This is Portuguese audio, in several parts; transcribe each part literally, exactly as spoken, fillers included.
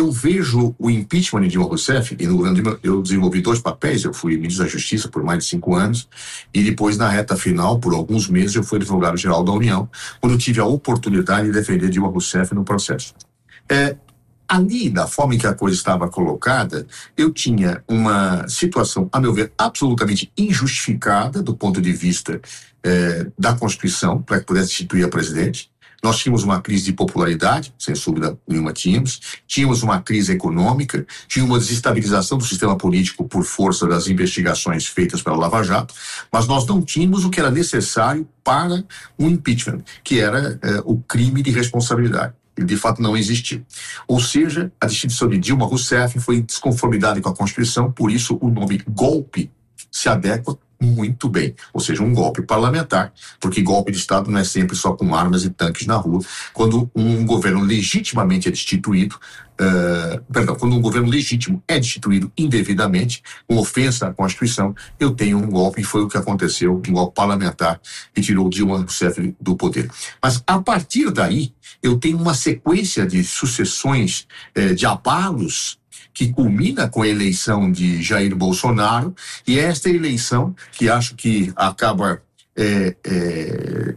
eu vejo o impeachment de Dilma Rousseff, e no governo Dilma eu desenvolvi dois papéis, eu fui ministro da Justiça por mais de cinco anos, e depois, na reta final, por alguns meses, eu fui advogado-geral da União, quando eu tive a oportunidade de defender Dilma Rousseff no processo. É, ali, da forma em que a coisa estava colocada, eu tinha uma situação, a meu ver, absolutamente injustificada do ponto de vista é, da Constituição, para que pudesse instituir a presidente. Nós tínhamos uma crise de popularidade, sem dúvida nenhuma tínhamos, tínhamos uma crise econômica, tínhamos uma desestabilização do sistema político por força das investigações feitas pela Lava Jato, mas nós não tínhamos o que era necessário para um impeachment, que era eh, o crime de responsabilidade. Ele de fato não existiu. Ou seja, a destituição de Dilma Rousseff foi em desconformidade com a Constituição, por isso o nome golpe se adequa muito bem, ou seja, um golpe parlamentar, porque golpe de Estado não é sempre só com armas e tanques na rua. Quando um governo legitimamente é destituído, uh, perdão, quando um governo legítimo é destituído indevidamente, com ofensa à Constituição, eu tenho um golpe, e foi o que aconteceu, um golpe parlamentar que tirou Dilma Rousseff do poder. Mas a partir daí, eu tenho uma sequência de sucessões eh, de abalos que culmina com a eleição de Jair Bolsonaro, e é esta eleição que acho que acaba é, é,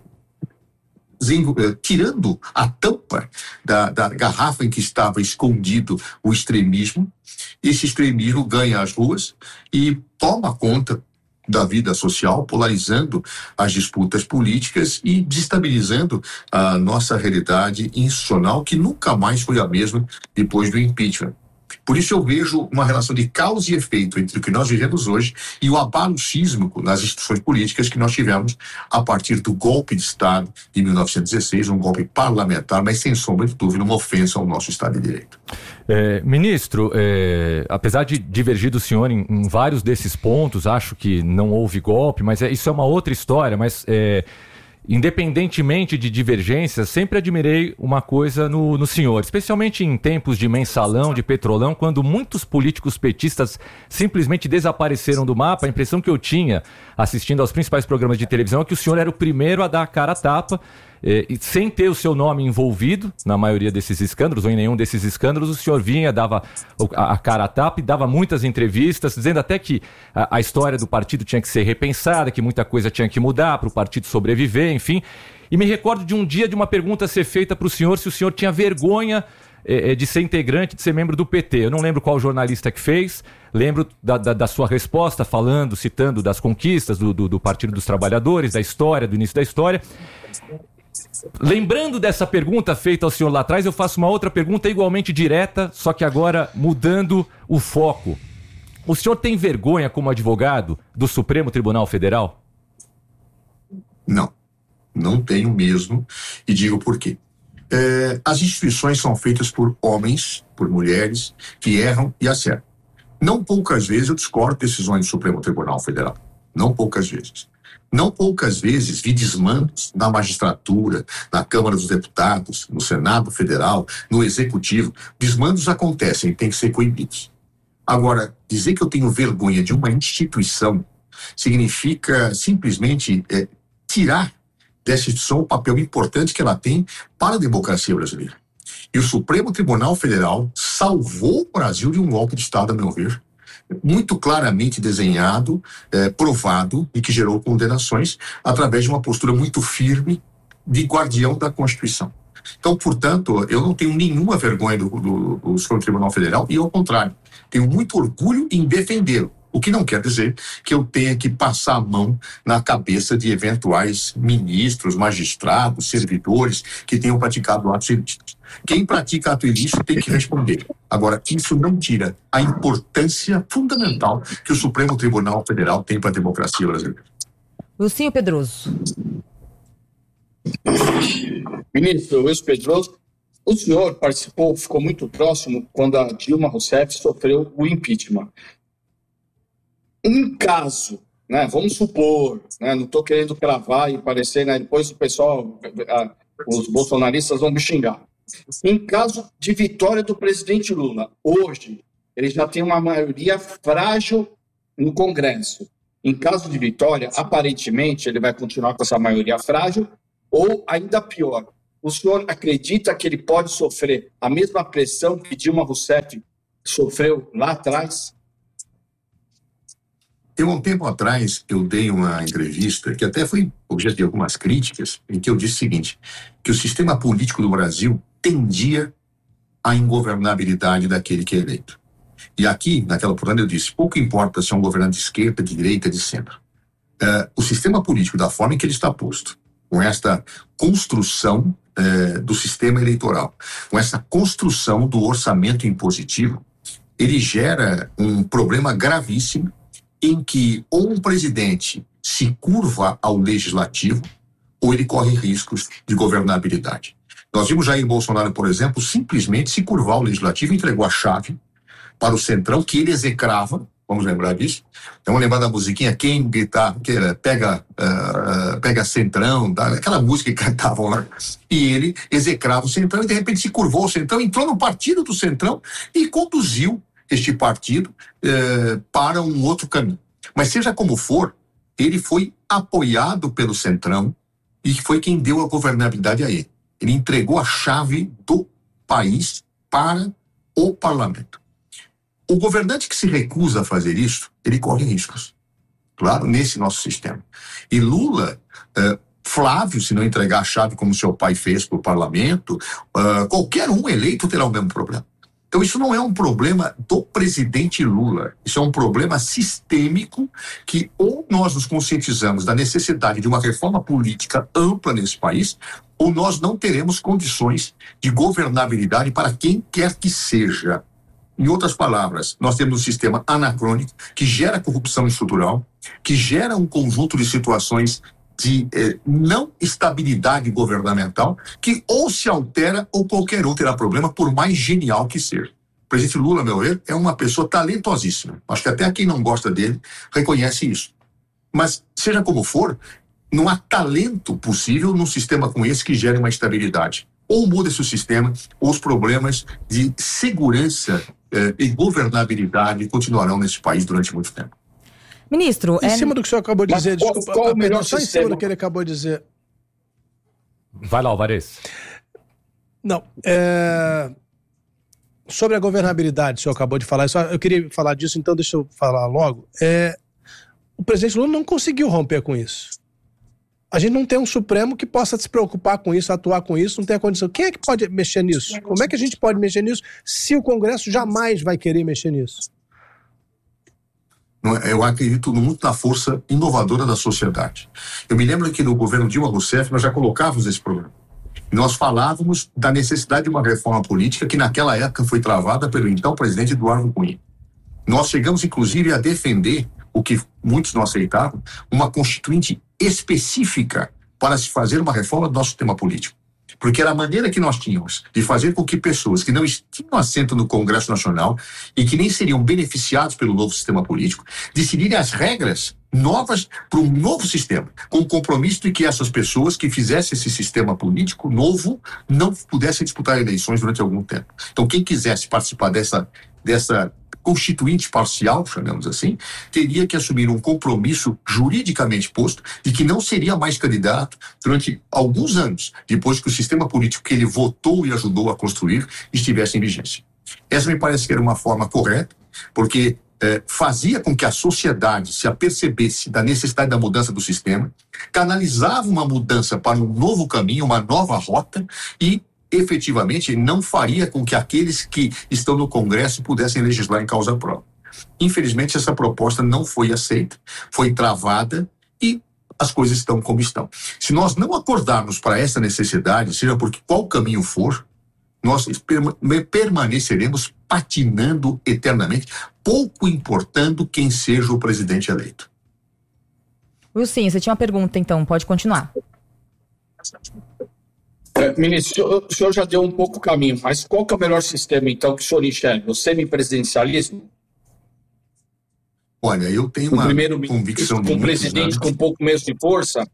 tirando a tampa da, da garrafa em que estava escondido o extremismo. Esse extremismo ganha as ruas e toma conta da vida social, polarizando as disputas políticas e desestabilizando a nossa realidade institucional, que nunca mais foi a mesma depois do impeachment. Por isso eu vejo uma relação de causa e efeito entre o que nós vivemos hoje e o abalo sísmico nas instituições políticas que nós tivemos a partir do golpe de Estado de mil novecentos e dezesseis, um golpe parlamentar, mas sem sombra de dúvida uma ofensa ao nosso Estado de Direito. É, ministro, é, apesar de divergir do senhor em, em vários desses pontos, acho que não houve golpe, mas é, isso é uma outra história, mas... É, independentemente de divergências, sempre admirei uma coisa no, no senhor, especialmente em tempos de mensalão, de petrolão, quando muitos políticos petistas simplesmente desapareceram do mapa. A impressão que eu tinha assistindo aos principais programas de televisão é que o senhor era o primeiro a dar a cara a tapa, eh, e sem ter o seu nome envolvido na maioria desses escândalos, ou em nenhum desses escândalos, o senhor vinha, dava a, a cara a tapa e dava muitas entrevistas, dizendo até que a, a história do partido tinha que ser repensada, que muita coisa tinha que mudar para o partido sobreviver, enfim. E me recordo de um dia de uma pergunta ser feita para o senhor se o senhor tinha vergonha eh, de ser integrante, de ser membro do P T. Eu não lembro qual jornalista que fez, lembro da, da, da sua resposta, falando, citando das conquistas do, do, do Partido dos Trabalhadores, da história, do início da história. Lembrando dessa pergunta feita ao senhor lá atrás, eu faço uma outra pergunta igualmente direta, só que agora mudando o foco. O senhor tem vergonha como advogado do Supremo Tribunal Federal? Não, não tenho mesmo, e digo por quê. É, as instituições são feitas por homens, por mulheres, que erram e acertam. Não poucas vezes eu discordo de decisões do Supremo Tribunal Federal. Não poucas vezes. Não poucas vezes vi desmandos na magistratura, na Câmara dos Deputados, no Senado Federal, no Executivo. Desmandos acontecem e têm que ser coibidos. Agora, dizer que eu tenho vergonha de uma instituição significa simplesmente é, tirar dessa instituição o papel importante que ela tem para a democracia brasileira. E o Supremo Tribunal Federal salvou o Brasil de um golpe de Estado, a meu ver, muito claramente desenhado, eh, provado e que gerou condenações através de uma postura muito firme de guardião da Constituição. Então, portanto, eu não tenho nenhuma vergonha do, do, do Supremo Tribunal Federal e, ao contrário, tenho muito orgulho em defendê-lo. O que não quer dizer que eu tenha que passar a mão na cabeça de eventuais ministros, magistrados, servidores que tenham praticado atos ilícitos. Quem pratica ato ilícito tem que responder. Agora, isso não tira a importância fundamental que o Supremo Tribunal Federal tem para a democracia brasileira. Wilsinho Pedroso. Ministro Wilson Pedroso, o senhor participou, ficou muito próximo quando a Dilma Rousseff sofreu o impeachment. Um caso, né, vamos supor, né, não estou querendo cravar e parecer, né, depois o pessoal, a, os bolsonaristas vão me xingar. Em caso de vitória do presidente Lula, hoje, ele já tem uma maioria frágil no Congresso. Em caso de vitória, aparentemente, ele vai continuar com essa maioria frágil, ou ainda pior, o senhor acredita que ele pode sofrer a mesma pressão que Dilma Rousseff sofreu lá atrás? Eu, há um tempo atrás, eu dei uma entrevista que até foi objeto de algumas críticas, em que eu disse o seguinte, que o sistema político do Brasil tendia à ingovernabilidade daquele que é eleito. E aqui, naquela oportunidade, eu disse, pouco importa se é um governante de esquerda, de direita, de centro. Uh, o sistema político, da forma em que ele está posto, com esta construção uh, do sistema eleitoral, com essa construção do orçamento impositivo, ele gera um problema gravíssimo em que ou um presidente se curva ao legislativo ou ele corre riscos de governabilidade. Nós vimos Jair Bolsonaro, por exemplo, simplesmente se curvar ao legislativo e entregou a chave para o Centrão, que ele execrava, vamos lembrar disso. Vamos lembrar da musiquinha, quem gritar, que era, pega, uh, pega Centrão, tá? Aquela música que cantavam lá. E ele execrava o Centrão e de repente se curvou ao Centrão, entrou no partido do Centrão e conduziu este partido uh, para um outro caminho. Mas seja como for, ele foi apoiado pelo Centrão e foi quem deu a governabilidade a ele. Ele entregou a chave do país para o parlamento. O governante que se recusa a fazer isso, ele corre riscos. Claro, nesse nosso sistema. E Lula, uh, Flávio, se não entregar a chave como seu pai fez para o parlamento, uh, qualquer um eleito terá o mesmo problema. Então isso não é um problema do presidente Lula, isso é um problema sistêmico que ou nós nos conscientizamos da necessidade de uma reforma política ampla nesse país, ou nós não teremos condições de governabilidade para quem quer que seja. Em outras palavras, nós temos um sistema anacrônico que gera corrupção estrutural, que gera um conjunto de situações de eh, não estabilidade governamental, que ou se altera ou qualquer um terá problema, por mais genial que seja. O presidente Lula, meu ver, é uma pessoa talentosíssima. Acho que até quem não gosta dele reconhece isso. Mas, seja como for, não há talento possível num sistema como esse que gere uma estabilidade. Ou muda-se o sistema, ou os problemas de segurança eh, e governabilidade continuarão nesse país durante muito tempo. Ministro, em é... cima do que o senhor acabou de dizer, qual, desculpa, qual o melhor só sistema? Em cima do que ele acabou de dizer. Vai lá, Alvarez. Não, é... sobre a governabilidade, o senhor acabou de falar, eu queria falar disso, então deixa eu falar logo. É... O presidente Lula não conseguiu romper com isso. A gente não tem um Supremo que possa se preocupar com isso, atuar com isso, não tem a condição. Quem é que pode mexer nisso? Como é que a gente pode mexer nisso se o Congresso jamais vai querer mexer nisso? Eu acredito muito na força inovadora da sociedade. Eu me lembro que no governo Dilma Rousseff nós já colocávamos esse problema. Nós falávamos da necessidade de uma reforma política que naquela época foi travada pelo então presidente Eduardo Cunha. Nós chegamos inclusive a defender o que muitos não aceitavam, uma constituinte específica para se fazer uma reforma do nosso sistema político. Porque era a maneira que nós tínhamos de fazer com que pessoas que não tinham assento no Congresso Nacional e que nem seriam beneficiados pelo novo sistema político, decidirem as regras novas para um novo sistema, com o compromisso de que essas pessoas que fizessem esse sistema político novo não pudessem disputar eleições durante algum tempo. Então, quem quisesse participar dessa, dessa constituinte parcial, chamamos assim, teria que assumir um compromisso juridicamente posto de que não seria mais candidato durante alguns anos, depois que o sistema político que ele votou e ajudou a construir estivesse em vigência. Essa me parece que era uma forma correta, porque eh, fazia com que a sociedade se apercebesse da necessidade da mudança do sistema, canalizava uma mudança para um novo caminho, uma nova rota e efetivamente não faria com que aqueles que estão no Congresso pudessem legislar em causa própria. Infelizmente, essa proposta não foi aceita, foi travada e as coisas estão como estão. Se nós não acordarmos para essa necessidade, seja por qual caminho for, nós permaneceremos patinando eternamente, pouco importando quem seja o presidente eleito. Wilson, você tinha uma pergunta, então, pode continuar. É, ministro, o senhor já deu um pouco o caminho, mas qual que é o melhor sistema, então, que o senhor enxerga? O semipresidencialismo? Olha, eu tenho uma convicção de com um presidente com um pouco menos de força?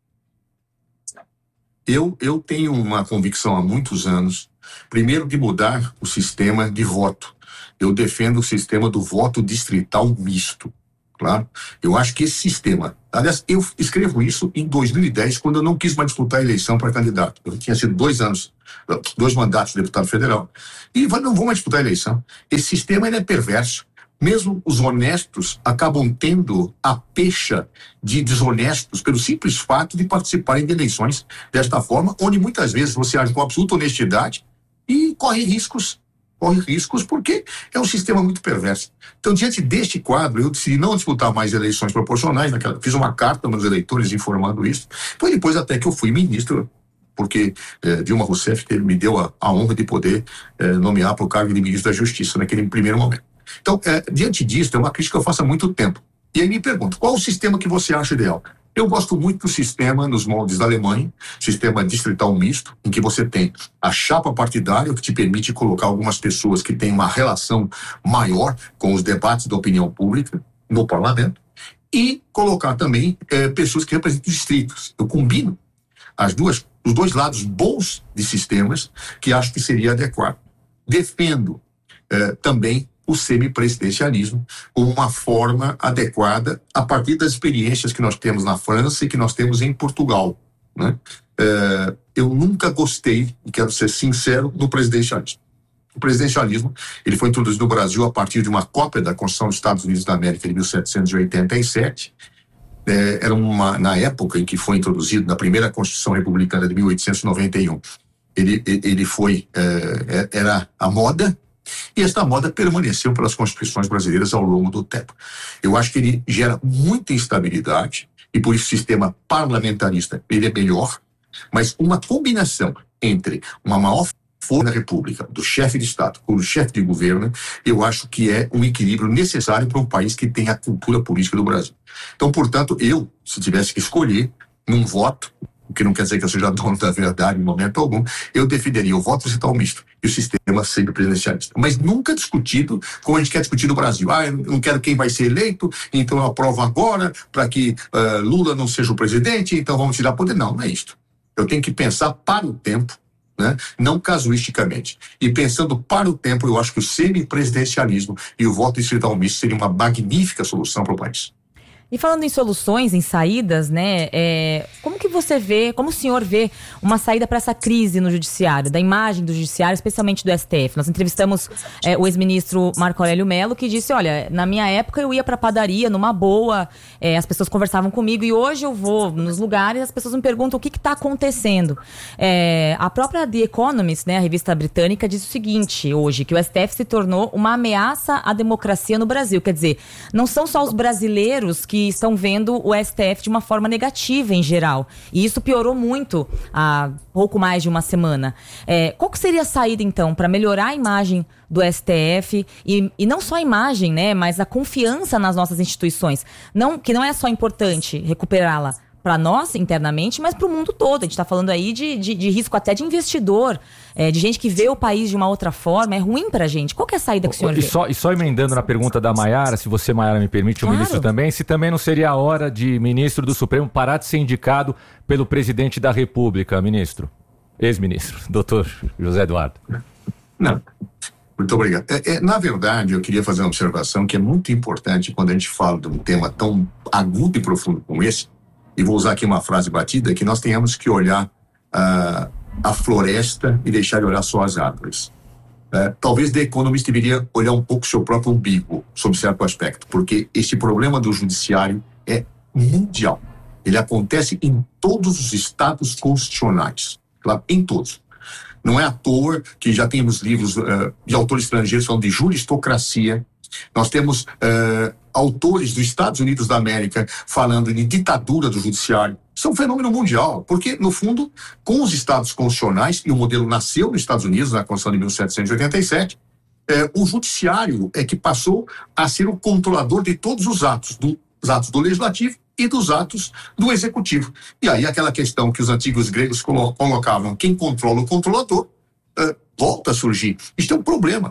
Eu, eu tenho uma convicção há muitos anos, primeiro, de mudar o sistema de voto. Eu defendo o sistema do voto distrital misto. Claro. Eu acho que esse sistema... Aliás, eu escrevo isso em dois mil e dez, quando eu não quis mais disputar a eleição para candidato. Eu tinha sido dois anos, dois mandatos de deputado federal. E não vou mais disputar a eleição. Esse sistema ele é perverso. Mesmo os honestos acabam tendo a pecha de desonestos pelo simples fato de participarem de eleições desta forma, onde muitas vezes você age com absoluta honestidade e corre riscos. Corre riscos porque é um sistema muito perverso. Então, diante deste quadro, eu decidi não disputar mais eleições proporcionais. Naquela, fiz uma carta aos eleitores informando isso. Foi depois até que eu fui ministro, porque eh, Dilma Rousseff me deu a, a honra de poder eh, nomear para o cargo de ministro da Justiça naquele primeiro momento. Então, eh, diante disso, é uma crítica que eu faço há muito tempo. E aí me pergunto, qual o sistema que você acha ideal? Eu gosto muito do sistema nos moldes da Alemanha, sistema distrital misto, em que você tem a chapa partidária, que te permite colocar algumas pessoas que têm uma relação maior com os debates da opinião pública no parlamento, e colocar também eh, pessoas que representam distritos. Eu combino as duas, os dois lados bons de sistemas que acho que seria adequado. Defendo eh, também o semipresidencialismo como uma forma adequada a partir das experiências que nós temos na França e que nós temos em Portugal, né? É, eu nunca gostei, e quero ser sincero, do presidencialismo. O presidencialismo ele foi introduzido no Brasil a partir de uma cópia da Constituição dos Estados Unidos da América de mil setecentos e oitenta e sete. É, era uma, na época em que foi introduzido, na primeira Constituição Republicana de mil oitocentos e noventa e um, ele, ele foi, é, era a moda. E esta moda permaneceu pelas constituições brasileiras ao longo do tempo. Eu acho que ele gera muita instabilidade e por isso o sistema parlamentarista ele é melhor, mas uma combinação entre uma maior força da República, do chefe de Estado com o chefe de governo, eu acho que é um equilíbrio necessário para um país que tem a cultura política do Brasil. Então, portanto, eu, se tivesse que escolher num voto, o que não quer dizer que eu seja dono da verdade em momento algum, eu defenderia o voto distrital misto e o sistema sempre presidencialista. Mas nunca discutido como a gente quer discutir no Brasil. Ah, eu não quero quem vai ser eleito, então eu aprovo agora para que uh, Lula não seja o presidente, então vamos tirar poder. Não, não é isto. Eu tenho que pensar para o tempo, né? Não casuisticamente. E pensando para o tempo, eu acho que o semipresidencialismo e o voto distrital misto seria uma magnífica solução para o país. E falando em soluções, em saídas, né, é, como que você vê, como o senhor vê uma saída para essa crise no judiciário, da imagem do judiciário, especialmente do S T F? Nós entrevistamos é, o ex-ministro Marco Aurélio Mello, que disse, olha, na minha época eu ia para padaria, numa boa, é, as pessoas conversavam comigo, e hoje eu vou nos lugares, as pessoas me perguntam o que está acontecendo. É, a própria The Economist, né, a revista britânica, diz o seguinte hoje, que o S T F se tornou uma ameaça à democracia no Brasil. Quer dizer, não são só os brasileiros que que estão vendo o S T F de uma forma negativa em geral. E isso piorou muito há pouco mais de uma semana. É, qual que seria a saída, então, para melhorar a imagem do S T F e, e não só a imagem, né, mas a confiança nas nossas instituições? Não, que não é só importante recuperá-la para nós internamente, mas para o mundo todo. A gente está falando aí de, de, de risco até de investidor, é, de gente que vê o país de uma outra forma. É ruim para a gente. Qual que é a saída que o senhor e vê? Só, e só emendando na pergunta da Maiara, se você, Maiara, me permite, o Claro. ministro também, se também não seria a hora de ministro do Supremo parar de ser indicado pelo presidente da República, ministro, ex-ministro, doutor José Eduardo. Não. Muito obrigado. É, é, na verdade, eu queria fazer uma observação que é muito importante quando a gente fala de um tema tão agudo e profundo como esse. E vou usar aqui uma frase batida, que nós tenhamos que olhar uh, a floresta e deixar de olhar só as árvores. Uh, talvez The Economist deveria olhar um pouco o seu próprio umbigo, sob certo aspecto, porque esse problema do judiciário é mundial. Ele acontece em todos os estados constitucionais, claro, em todos. Não é à toa que já temos livros uh, de autores estrangeiros falando de juristocracia. Nós temos uh, autores dos Estados Unidos da América falando de ditadura do judiciário. Isso é um fenômeno mundial, porque, no fundo, com os estados constitucionais, e o modelo nasceu nos Estados Unidos, na Constituição de mil setecentos e oitenta e sete, eh, o judiciário é que passou a ser o controlador de todos os atos, do, dos atos do legislativo e dos atos do executivo. E aí aquela questão que os antigos gregos colo- colocavam, quem controla o controlador, eh, volta a surgir. Isto é um problema.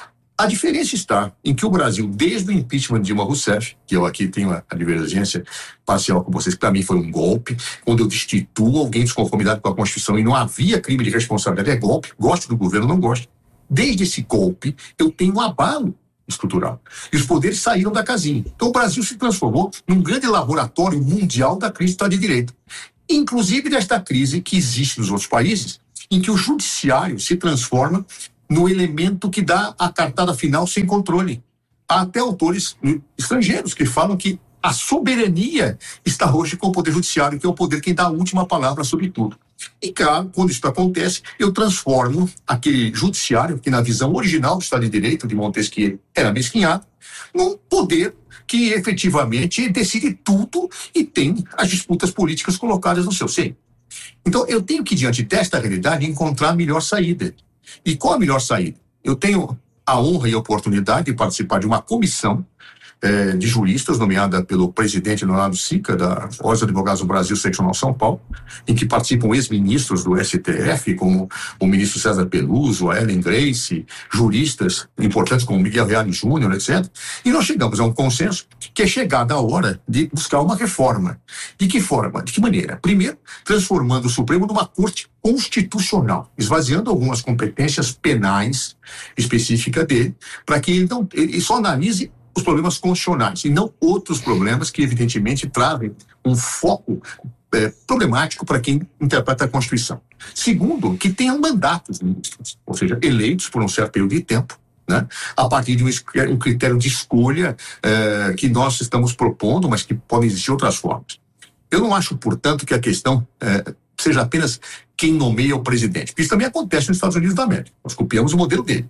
A diferença está em que o Brasil, desde o impeachment de Dilma Rousseff, que eu aqui tenho a, a divergência parcial com vocês, que para mim foi um golpe, quando eu destituo alguém desconformidade com a Constituição e não havia crime de responsabilidade, é golpe, gosto do governo, não gosto. Desde esse golpe, eu tenho um abalo estrutural. E os poderes saíram da casinha. Então o Brasil se transformou num grande laboratório mundial da crise do Estado de Direito. Inclusive desta crise que existe nos outros países, em que o judiciário se transforma no elemento que dá a cartada final sem controle. Há até autores estrangeiros que falam que a soberania está hoje com o Poder Judiciário, que é o poder que dá a última palavra sobre tudo. E, claro, quando isso acontece, eu transformo aquele judiciário, que na visão original do Estado de Direito, de Montesquieu, era mesquinhado, num poder que efetivamente decide tudo e tem as disputas políticas colocadas no seu seio. Então, eu tenho que, diante desta realidade, encontrar a melhor saída. E qual a melhor saída? Eu tenho a honra e a oportunidade de participar de uma comissão eh, de juristas, nomeada pelo presidente Leonardo Sica, da Ordem dos Advogados do Brasil, Seccional São Paulo, em que participam ex-ministros do S T F, como o ministro César Peluso, a Ellen Grace, juristas importantes como Miguel Reale Júnior, etcétera. E nós chegamos a um consenso que é chegada a hora de buscar uma reforma. De que forma? De que maneira? Primeiro, transformando o Supremo numa corte constitucional, esvaziando algumas competências penais específicas dele, para que ele, não, ele só analise os problemas constitucionais e não outros problemas que, evidentemente, trazem um foco é, problemático para quem interpreta a Constituição. Segundo, que tenham mandatos ministros, ou seja, eleitos por um certo período de tempo, né, a partir de um, um critério de escolha é, que nós estamos propondo, mas que podem existir outras formas. Eu não acho, portanto, que a questão é, seja apenas quem nomeia o presidente, porque isso também acontece nos Estados Unidos da América. Nós copiamos o modelo dele.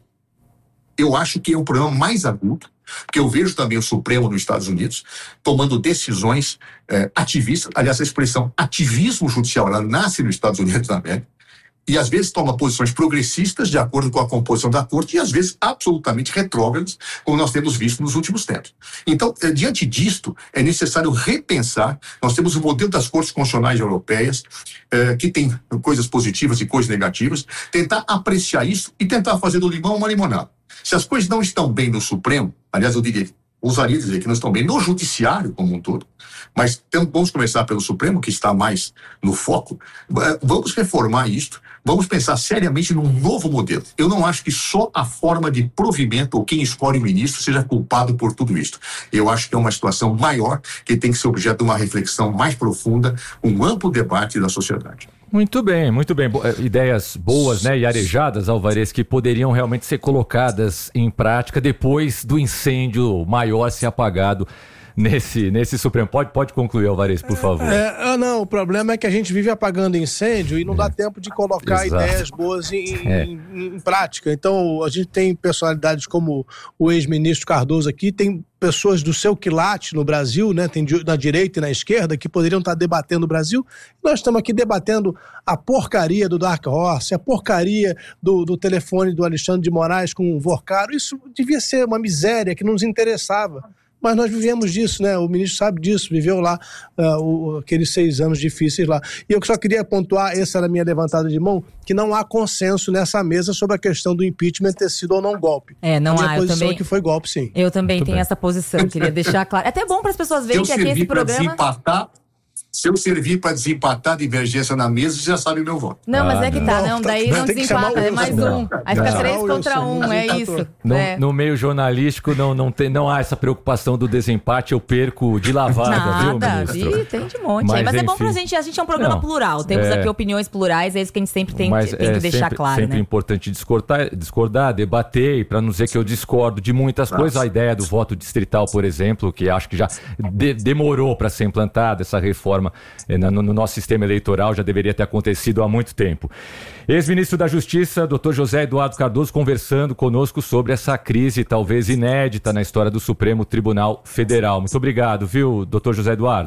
Eu acho que é um problema mais agudo, porque eu vejo também o Supremo nos Estados Unidos tomando decisões eh, ativistas. Aliás, a expressão ativismo judicial, ela nasce nos Estados Unidos da América, e às vezes toma posições progressistas de acordo com a composição da corte, e às vezes absolutamente retrógradas, como nós temos visto nos últimos tempos. Então, eh, diante disto, é necessário repensar. Nós temos o modelo das cortes constitucionais europeias, eh, que tem coisas positivas e coisas negativas, tentar apreciar isso e tentar fazer do limão uma limonada. Se as coisas não estão bem no Supremo, aliás, eu diria, ousaria dizer que não estão bem no Judiciário como um todo, mas então, vamos começar pelo Supremo, que está mais no foco, vamos reformar isto, vamos pensar seriamente num novo modelo. Eu não acho que só a forma de provimento ou quem escolhe o ministro seja culpado por tudo isto. Eu acho que é uma situação maior que tem que ser objeto de uma reflexão mais profunda, um amplo debate da sociedade. Muito bem, muito bem. Bo- ideias boas, né, e arejadas, Alvarez, que poderiam realmente ser colocadas em prática depois do incêndio maior ser apagado nesse, nesse Supremo. Pode, pode concluir, Alvarez, por favor. É, é, não, o problema é que a gente vive apagando incêndio e não é. dá tempo de colocar Exato. ideias boas em, é. em, em prática. Então, a gente tem personalidades como o ex-ministro Cardoso aqui, tem pessoas do seu quilate no Brasil, né, tem na direita e na esquerda, que poderiam estar debatendo o Brasil. Nós estamos aqui debatendo a porcaria do Dark Horse, a porcaria do, do telefone do Alexandre de Moraes com o Vorcaro. Isso devia ser uma miséria que não nos interessava. Mas nós vivemos disso, né? O ministro sabe disso, viveu lá uh, o, aqueles seis anos difíceis lá. E eu só queria pontuar, essa era a minha levantada de mão, que não há consenso nessa mesa sobre a questão do impeachment ter sido ou não golpe. É, não a minha há. posição Eu também, é que foi golpe, sim. Eu também Muito tenho bem. essa posição, queria deixar claro. É até bom para as pessoas verem Eu que aqui servi esse para programa... desempatar. Se eu servir para desempatar a divergência na mesa, você já sabe o meu voto. Não, mas Ah, é que não. tá, não, Não, daí tá- não tem que chamar desempata, o é mais Wilson. um. Aí fica Não. três Não, contra Wilson, um, não é desempatou. isso. No, É. no meio jornalístico não, não, tem, não há essa preocupação do desempate, eu perco de lavada, viu, Nada, ministro? Ih, tem de monte. Mas, Mas, mas é bom enfim. pra gente, a gente é um programa Não, plural, temos é. aqui opiniões plurais, é isso que a gente sempre tem, Mas tem é que deixar sempre, claro, sempre né? importante discordar, discordar, debater, e para não dizer que eu discordo de muitas Nossa. coisas. A ideia do voto distrital, por exemplo, que acho que já de- demorou para ser implantada, essa reforma eh, no, no nosso sistema eleitoral já deveria ter acontecido há muito tempo. Ex-ministro da Justiça, doutor José Eduardo Cardoso, conversando conosco sobre essa crise talvez inédita na história do Supremo Tribunal Federal. Muito obrigado, viu, doutor José Eduardo?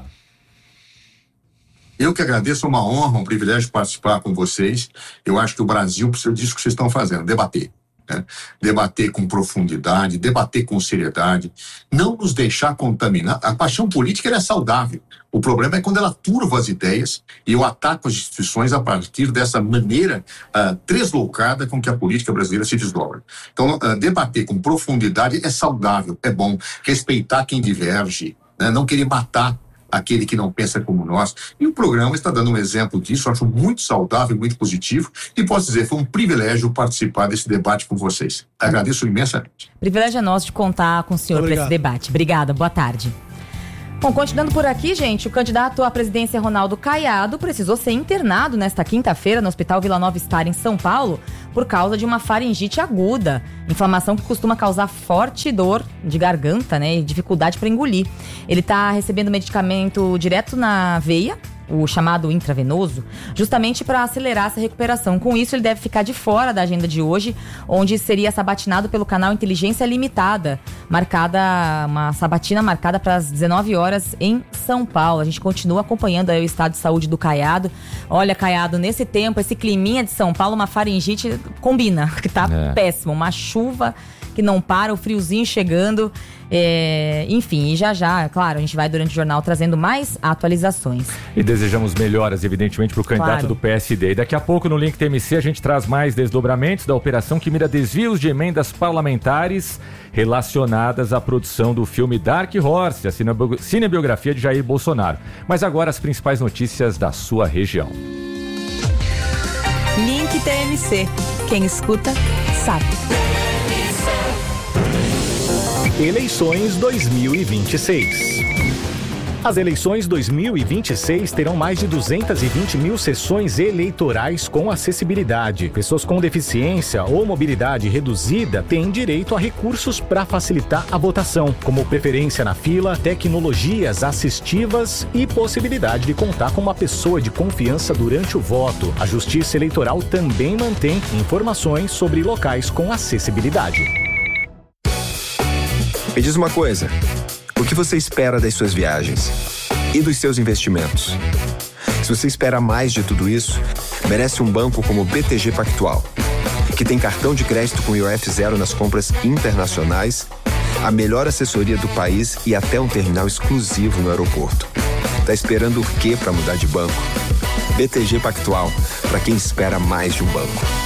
Eu que agradeço, é uma honra, um privilégio participar com vocês. Eu acho que o Brasil precisa disso que vocês estão fazendo, debater. Né? Debater com profundidade, debater com seriedade, não nos deixar contaminar. A paixão política ela é saudável. O problema é quando ela turva as ideias e eu ataco as instituições a partir dessa maneira uh, tresloucada com que a política brasileira se desdobra. Então, uh, debater com profundidade é saudável, é bom. Respeitar quem diverge, né? Não querer matar aquele que não pensa como nós. E o programa está dando um exemplo disso, eu acho muito saudável, muito positivo, e posso dizer, foi um privilégio participar desse debate com vocês. Agradeço imensamente. Privilégio é nosso de contar com o senhor para esse debate. Obrigada, boa tarde. Bom, continuando por aqui, gente, o candidato à presidência Ronaldo Caiado precisou ser internado nesta quinta-feira no Hospital Vila Nova Star, em São Paulo, por causa de uma faringite aguda, inflamação que costuma causar forte dor de garganta, né, e dificuldade para engolir. Ele está recebendo medicamento direto na veia, o chamado intravenoso, justamente para acelerar essa recuperação. Com isso, ele deve ficar de fora da agenda de hoje, onde seria sabatinado pelo canal Inteligência Limitada, marcada, uma sabatina marcada para as dezenove horas em São Paulo. A gente continua acompanhando aí o estado de saúde do Caiado. Olha, Caiado, nesse tempo, esse climinha de São Paulo, uma faringite combina, que tá é. péssimo, uma chuva que não para, o friozinho chegando, é, enfim, e já já, claro, a gente vai durante o jornal trazendo mais atualizações. E desejamos melhoras, evidentemente, para o candidato claro. do P S D. E daqui a pouco no Link T M C a gente traz mais desdobramentos da operação que mira desvios de emendas parlamentares relacionadas à produção do filme Dark Horse, a cinebiografia de Jair Bolsonaro. Mas agora as principais notícias da sua região. Link T M C. Quem escuta, sabe. Eleições dois mil e vinte e seis. As eleições dois mil e vinte e seis terão mais de duzentas e vinte mil sessões eleitorais com acessibilidade. Pessoas com deficiência ou mobilidade reduzida têm direito a recursos para facilitar a votação, como preferência na fila, tecnologias assistivas e possibilidade de contar com uma pessoa de confiança durante o voto. A Justiça Eleitoral também mantém informações sobre locais com acessibilidade. Me diz uma coisa, o que você espera das suas viagens e dos seus investimentos? Se você espera mais de tudo isso, merece um banco como o B T G Pactual, que tem cartão de crédito com I O F zero nas compras internacionais, a melhor assessoria do país e até um terminal exclusivo no aeroporto. Tá esperando o quê para mudar de banco? B T G Pactual, para quem espera mais de um banco.